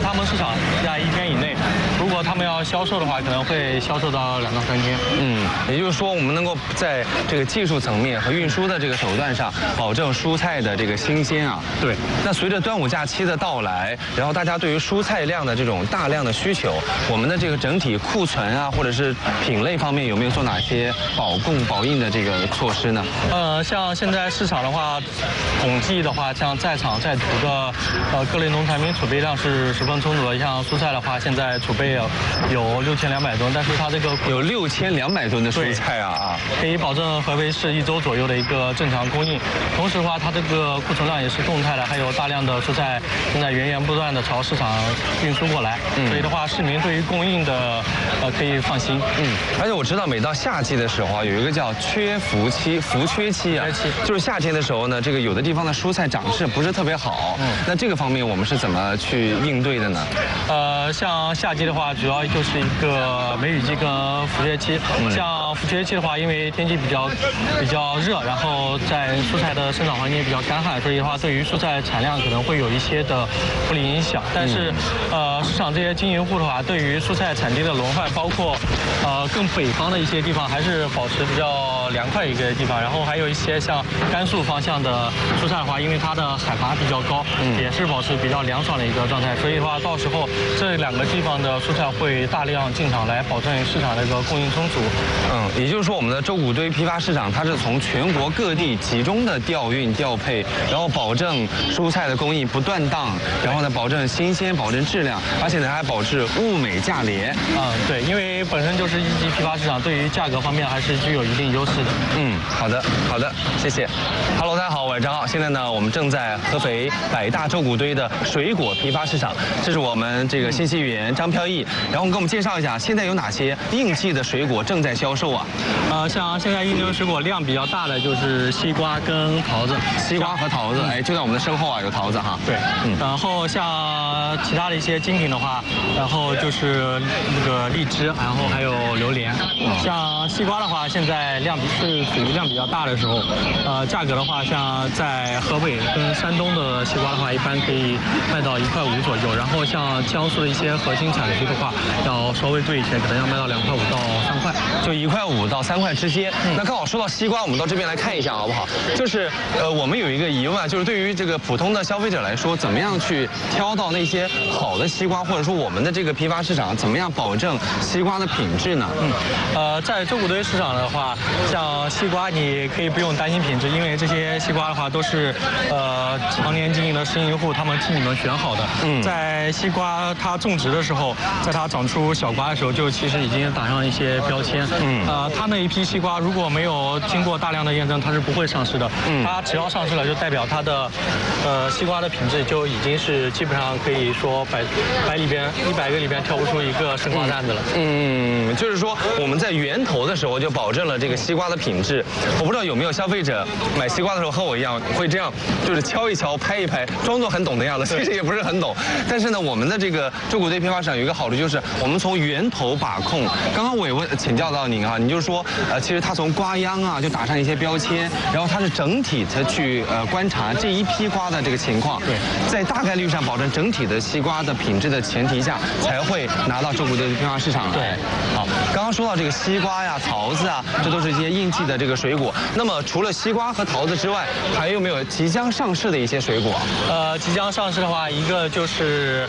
他们市场在1天以内。如果他们要销售的话，可能会销售到2到3天。 也就是说，我们能够在这个技术层面和运输的这个手段上，保证蔬菜的这个新鲜啊。 对。 那随着端午假期的到来，然后大家对于蔬菜量的这种大量的需求，我们的这个整体库存啊，或者是品类方面有没有做哪些保供保印的这个措施呢？ 像现在市场的话，统计的话，像在场在途的各类农产品储备量是十分充足的。像蔬菜的话，现在储备有6200吨，但是它这个有6200吨的蔬菜啊， 可以保证合肥市1周左右的一个正常供应。同时的话，它这个库存量也是动态的，还有大量的蔬菜现在源源不断的朝市场运输过来。所以的话，市民对于供应的可以放心。 而且我知道每到夏季的时候啊，有一个叫缺伏期、伏缺期啊，就是夏天的时候呢，这个有的地方的蔬菜长势不是特别好。那这个方面我们是怎么去应对的呢？ 像夏季的话，主要就是一个梅雨季跟伏缺期。像伏缺期的话，因为天气比较热，然后在蔬菜的生长环境比较干旱，所以的话，对于蔬菜产量可能会有一些的不利影响。但是，市场这些经营户的话，对于蔬菜产地的轮换，包括更北方的一些地方，还是保持比较凉快一个地方。然后还有一些像甘肃方向的蔬菜的话，因为它的海拔比较高，也是保持比较凉爽的一个状态。所以的话，到时候这2个地方的蔬菜会大量进场来保证市场的一个供应充足。 也就是说，我们的周谷堆批发市场它是从全国各地集中的调运调配，然后保证蔬菜的供应不断档，然后呢保证新鲜、保证质量，而且呢还保持物美价廉。 对，因为本身就是1级批发市场，对于价格方面还是具有一定优势的。 好的，谢谢。Hello， 大家好，我是张浩。现在呢，我们正在合肥百大周谷堆的水果批发市场，这是我们这个信息员张飘逸，然后给我们介绍一下现在有哪些应季的水果正在销售啊？ 像现在应季的水果量比较大的就是西瓜跟桃子， 西瓜和桃子，就在我们的身后啊，有桃子哈。 对，然后像其他的一些精品的话，然后就是那个荔枝，然后还有榴莲。像西瓜的话，现在是属于量比较大的时候，价格的话，像在河北跟山东的西瓜的话，一般可以卖到1.5块左右。然后像江苏的一些核心产区的话，要稍微贵一些，可能要卖到2.5块到3块， 就1.5块到3块之间。那刚好说到西瓜，我们到这边来看一下好不好？就是我们有一个疑问啊，就是对于这个普通的消费者来说，怎么样去挑到那些好的西瓜，或者说我们的这个批发市场怎么样保证西瓜的品质呢？ 在周谷堆市场的话，像西瓜你可以不用担心品质，因为这些西瓜的话都是常年经营的经营户他们替你们选好的。在西瓜它种植的时候，在它长出小瓜的时候，就其实已经打上一些标签。它那一批西瓜如果没有经过大量的验证，它是不会上市的。它只要上市了，就代表它的西瓜的品质就已经是基本上可以说100个里边挑不出一个生瓜蛋子了。 就是说我们在源头的时候就保证了这个西瓜的品质。我不知道有没有消费者买西瓜的时候和我一样会这样，就是敲一敲、拍一拍，装作很懂的样子，其实也不是很懂。但是呢，我们的这个周谷堆批发市场有一个好处，就是我们从源头把控。刚刚我也请教到您啊，你就说其实它从瓜秧啊就打上一些标签，然后它是整体的去观察这一批瓜的这个情况，在大概率上保证整体的西瓜的品质的前提下，才会拿到周谷堆批发市场来。好，刚刚说到这个西瓜呀、桃子啊，这都是一些应季的这个水果。那么除了西瓜和桃子之外，还有没有即将上市的一些水果？ 即将上市的话，一个就是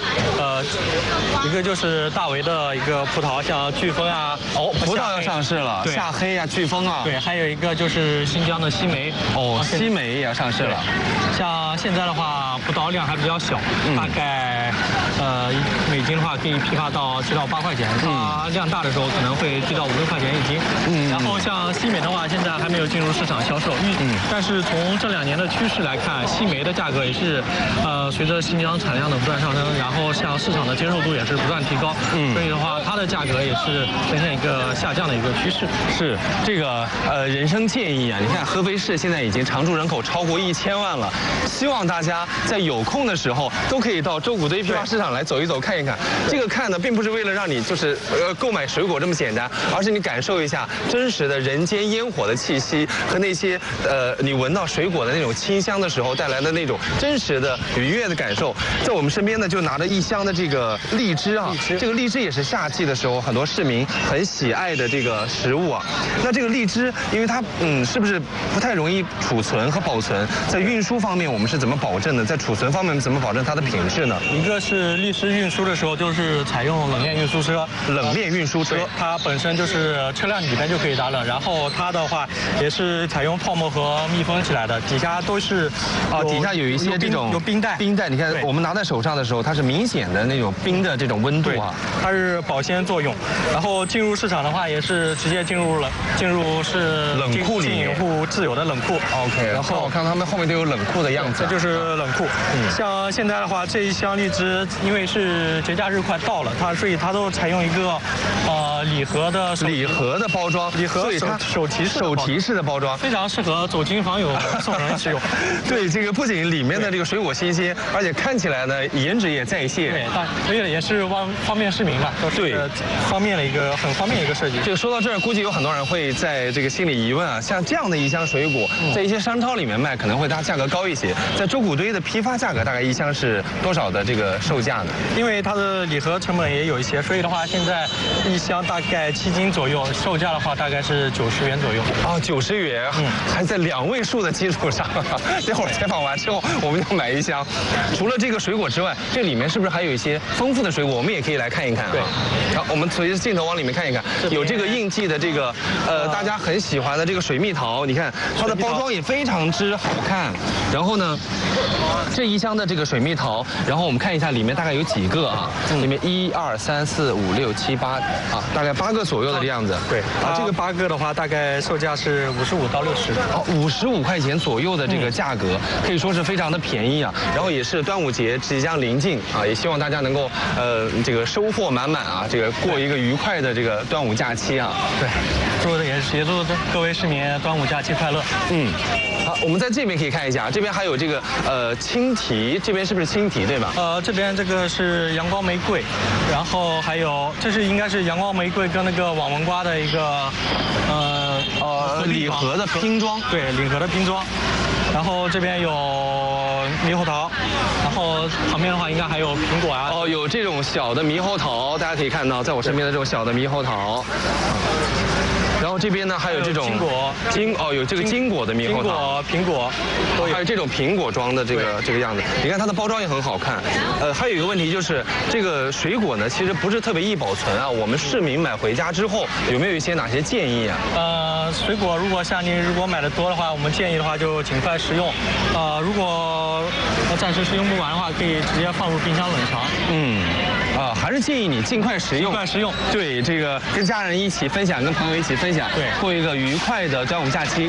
大为的一个葡萄，像飓风啊。 葡萄要上市了，夏黑啊、飓风啊。 对，还有一个就是新疆的西梅。 西梅也要上市了。 像现在的话，葡萄量还比较小，大概每斤的话可以批发到7到8块钱。它量大的时候可能会低到5、6块钱一斤。然后像西梅的话，现在还没有进入市场销售。但是从这2年的趋势来看，西梅的价格也是随着新疆产量的不断上升，然后像市场的接受度也是不断提高。所以的话，它的价格也是呈现一个下降的一个趋势。 是这个人生建议啊，你看合肥市现在已经常住人口超过1000万了，希望大家在有空的时候都可以到周谷堆批发市场来走一走、看一看。这个看呢，并不是为了让你就是购买水果这么简单，而是你感受一下真实的人间烟火的气息和那些你闻到水果果的那种清香的时候带来的那种真实的愉悦的感受。在我们身边呢，就拿着一箱的这个荔枝啊，这个荔枝也是夏季的时候很多市民很喜爱的这个食物啊。那这个荔枝，因为它是不是不太容易储存和保存？在运输方面，我们是怎么保证的？在储存方面怎么保证它的品质呢？ 一个是荔枝运输的时候，就是采用冷链运输车， 冷链运输车， 它本身就是车辆里边就可以打冷，然后它的话也是采用泡沫和密封起来的，底下都是底下有一些这种有冰袋， 你看我们拿在手上的时候，它是明显的那种冰的这种温度啊， 它是保鲜作用。然后进入市场的话，也是直接进入是冷库里面， 进户自有的冷库。 OK， 然后我看他们后面都有冷库的样子， 这就是冷库。像现在的话，这一箱荔枝因为是节假日快到了，所以它都采用一个礼盒的包装，所以它手提式的包装，非常适合走亲访友送人使用。 对，这个不仅里面的这个水果新鲜，而且看起来呢颜值也在线。 对，所以也是方便市民嘛，都是很方便的一个设计。 这个说到这儿，估计有很多人会在这个心里疑问啊，像这样的一箱水果，在一些商超里面卖可能会它价格高一些，在周谷堆的批发价格大概一箱是多少的这个售价呢？ 因为它的礼盒成本也有一些，所以的话现在一箱大概7斤左右，售价的话大概是90元左右。 90元，还在2位数的基础上。待会儿采访完之后，我们要买一箱。除了这个水果之外，这里面是不是还有一些丰富的水果？我们也可以来看一看啊。 对， 好，我们随着镜头往里面看一看，有这个应季的这个大家很喜欢的这个水蜜桃，你看它的包装也非常之好看。然后呢，这一箱的这个水蜜桃，然后我们看一下里面大概有几个啊？里面1、2、3、4、5、6、7、8啊，大概8个左右的样子。 对，这个8个的话，大概售价是55到60。 55块钱左右的这个价格，可以说是非常的便宜啊。然后也是端午节即将临近啊，也希望大家能够这个收获满满啊，这个过一个愉快的这个端午假期啊。 对，也祝各位市民端午假期快乐。 好，我们在这边可以看一下，这边还有这个青提，这边是不是青提对吧？ 这边这个是阳光玫瑰，然后还有应该是阳光玫瑰跟那个网纹瓜的一个礼盒的拼装， 对，礼盒的拼装。然后这边有猕猴桃，然后旁边的话应该还有苹果啊。 有这种小的猕猴桃，大家可以看到，在我身边的这种小的猕猴桃。然后这边呢还有这种有这个金果的猕猴桃， 苹果， 还有这种苹果装的这个样子。你看它的包装也很好看。还有一个问题就是这个水果呢，其实不是特别易保存啊。我们市民买回家之后，有没有一些哪些建议啊？ 水果如果像您买的多的话，我们建议的话就尽快食用。如果暂时食用不完的话，可以直接放入冰箱冷藏。 还是建议你尽快食用。对，这个跟家人一起分享，跟朋友一起分享，对，过一个愉快的端午假期。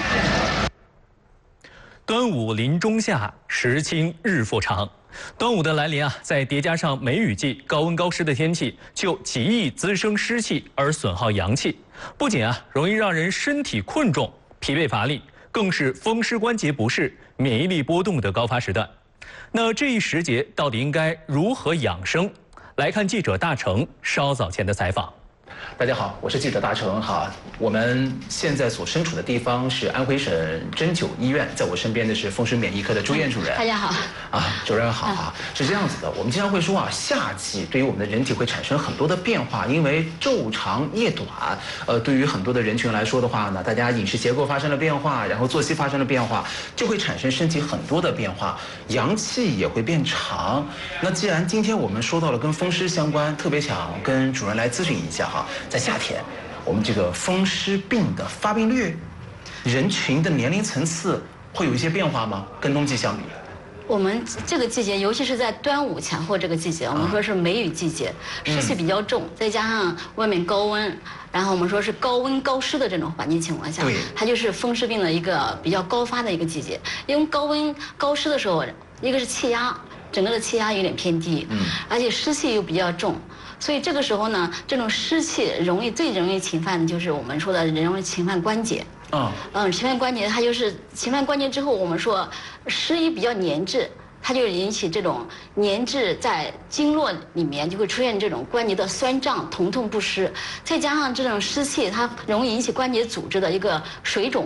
端午临中夏，时清日复长。端午的来临啊，再叠加上梅雨季高温高湿的天气，就极易滋生湿气而损耗阳气，不仅容易让人身体困重、疲惫乏力，更是风湿关节不适、免疫力波动的高发时段。那这一时节到底应该如何养生？来看记者大成稍早前的采访。 大家好，我是记者大成。我们现在所身处的地方是安徽省针灸医院，在我身边的是风湿免疫科的朱燕主任。 大家好。 主任好。是这样子的，我们经常会说夏季对于我们的人体会产生很多的变化，因为昼长夜短。对于很多的人群来说的话呢，大家饮食结构发生了变化，然后作息发生了变化，就会产生身体很多的变化，阳气也会变长。那既然今天我们说到了跟风湿相关，特别想跟主任来咨询一下在夏天，我们这个风湿病的发病率，人群的年龄层次会有一些变化吗？跟冬季相比？ 我们这个季节，尤其是在端午前后这个季节，我们说是梅雨季节，湿气比较重，再加上外面高温，然后我们说是高温高湿的这种环境情况下，它就是风湿病的一个比较高发的一个季节。因为高温高湿的时候，一个是气压，整个的气压有点偏低，而且湿气又比较重。所以这个时候呢，这种湿气最容易侵犯的就是我们说的容易侵犯关节。侵犯关节，它就是侵犯关节之后，我们说湿瘀比较粘滞，它就引起这种粘滞在经络里面，就会出现这种关节的酸胀、疼痛不适。再加上这种湿气，它容易引起关节组织的一个水肿。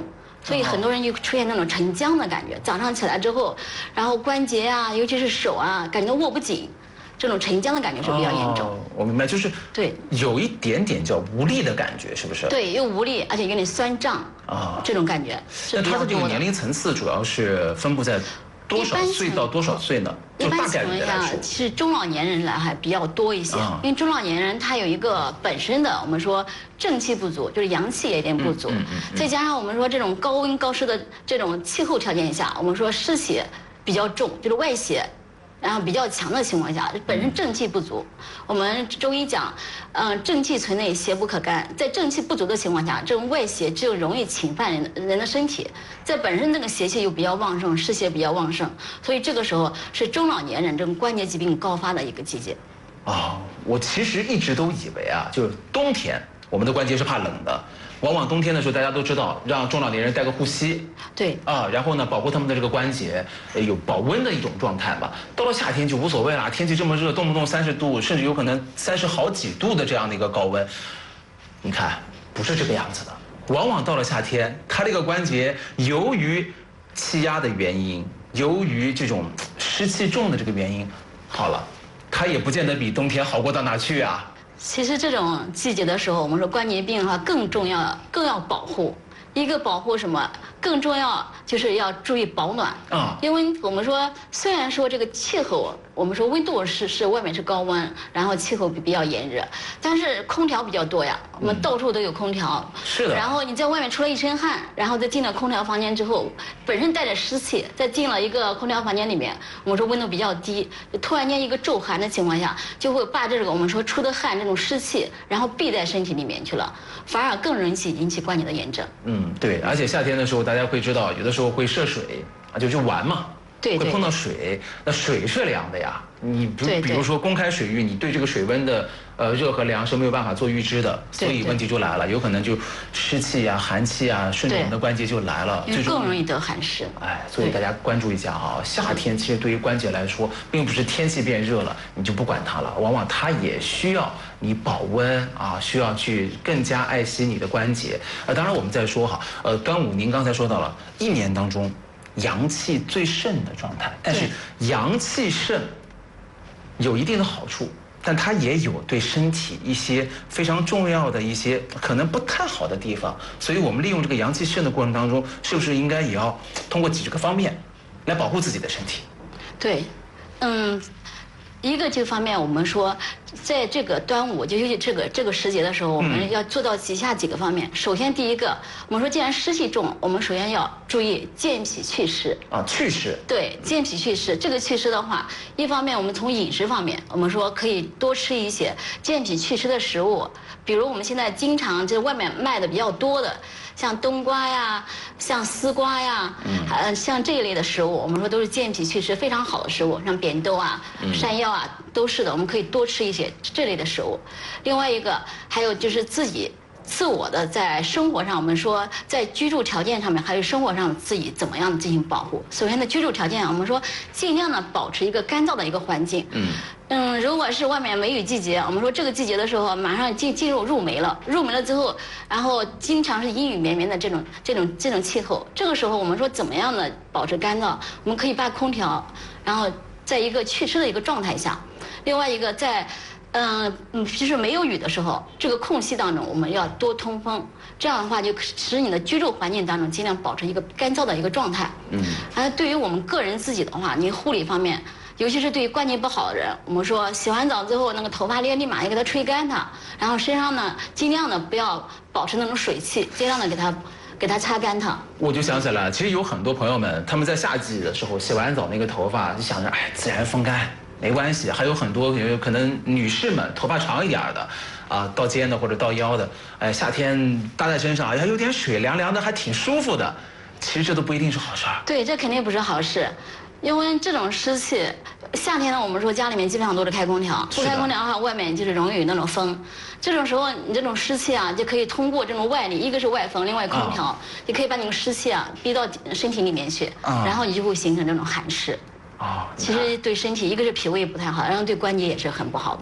所以很多人就出现那种沉僵的感觉。早上起来之后，然后关节啊，尤其是手啊，感觉握不紧。这种沉僵的感觉是比较严重。 我明白，就是对， 有一点点叫无力的感觉，是不是？ 对，又无力，而且有点酸胀这种感觉。 那它的这个年龄层次主要是分布在多少岁到多少岁呢？ 一般情况下是中老年人来还比较多一些，因为中老年人他有一个本身的我们说正气不足，就是阳气也有点不足，再加上我们说这种高温高湿的这种气候条件下，我们说湿邪比较重，就是外邪。然后比较强的情况下，本身正气不足。我们中医讲，正气存内，邪不可干。在正气不足的情况下，这种外邪就容易侵犯人的身体。在本身这个邪气又比较旺盛，湿邪比较旺盛，所以这个时候是中老年人这种关节疾病高发的一个季节。 我其实一直都以为就是冬天我们的关节是怕冷的。往往冬天的时候，大家都知道让中老年人带个护膝， 对然后呢，保护他们的这个关节，有保温的一种状态吧。到了夏天就无所谓了，天气这么热，动不动30度，甚至有可能30好几度的这样的一个高温，你看不是这个样子的。往往到了夏天，他这个关节由于气压的原因，由于这种湿气重的这个原因，好了，它也不见得比冬天好过到哪去啊。 其实这种季节的时候，我们说关节病的话更重要，更要保护。一个保护什么？更重要就是要注意保暖因为我们说虽然说这个气候，我们说温度是外面是高温，然后气候比较炎热，但是空调比较多呀，我们到处都有空调。 是的。 然后你在外面出了一身汗，然后再进了空调房间之后，本身带着湿气，再进了一个空调房间里面，我们说温度比较低，突然间一个骤寒的情况下，就会把这个我们说出的汗这种湿气，然后闭在身体里面去了，反而更容易引起关节的炎症。 对，而且夏天的时候，大家会知道，有的时候会涉水就玩嘛， 对， 会碰到水，那水是凉的呀。你比如说公开水域，你对这个水温的热和凉是没有办法做预知的，所以问题就来了，有可能就湿气寒气顺着我们的关节就来了， 就更容易得寒湿。 所以大家关注一下夏天其实对于关节来说，并不是天气变热了你就不管它了，往往它也需要你保温需要去更加爱惜你的关节。当然我们再说端午您刚才说到了一年当中阳气最盛的状态，但是阳气盛有一定的好处，但它也有对身体一些非常重要的一些可能不太好的地方，所以我们利用这个阳气盛的过程当中，是不是应该也要通过几个方面来保护自己的身体？ 对，一个这个方面，我们说，在这个端午，就尤其这个时节的时候，我们要做到以下几个方面。首先，第一个，我们说既然湿气重，我们首先要注意健脾祛湿。 祛湿。对， 健脾祛湿。这个祛湿的话，一方面我们从饮食方面，我们说可以多吃一些健脾祛湿的食物，比如我们现在经常就是外面卖的比较多的，像冬瓜呀，像丝瓜呀，像这一类的食物，我们说都是健脾祛湿非常好的食物，像扁豆山药都是的，我们可以多吃一些这类的食物。另外一个还有就是自我的在生活上，我们说在居住条件上面，还有生活上自己怎么样进行保护。首先的居住条件我们说尽量的保持一个干燥的一个环境。如果是外面梅雨季节，我们说这个季节的时候马上进入梅了之后，然后经常是阴雨绵绵的这种气候，这个时候我们说怎么样的保持干燥？我们可以把空调，然后在一个祛湿的一个状态下。另外一个在就是没有雨的时候，这个空隙当中我们要多通风，这样的话就使你的居住环境当中尽量保持一个干燥的一个状态。而对于我们个人自己的话，你护理方面，尤其是对于关节不好的人，我们说洗完澡之后那个头发立马给它吹干它，然后身上呢尽量的不要保持那种水汽，尽量的给它擦干它。 我就想起来，其实有很多朋友们他们在夏季的时候洗完澡那个头发就想着自然风干没关系，还有很多可能女士们头发长一点的到肩的或者到腰的，夏天搭在身上还有点水凉凉的，还挺舒服的。其实这都不一定是好事儿。 对，这肯定不是好事，因为这种湿气，夏天呢我们说家里面基本上都是开空调，不开空调的话，外面就是容易有那种风。这种时候你这种湿气就可以通过这种外力，一个是外风，另外空调，也可以把你的湿气逼到身体里面去，然后你就会形成这种寒湿。其实对身体一个是脾胃不太好，然后对关节也是很不好的。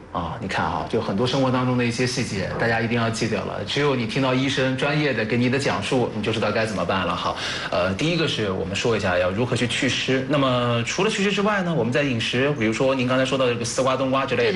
啊，你看啊，就很多生活当中的一些细节，大家一定要记得了。只有你听到医生专业的给你的讲述，你就知道该怎么办了。好，第一个是我们说一下要如何去祛湿。那么除了祛湿之外呢，我们在饮食，比如说您刚才说到这个丝瓜、冬瓜之类的。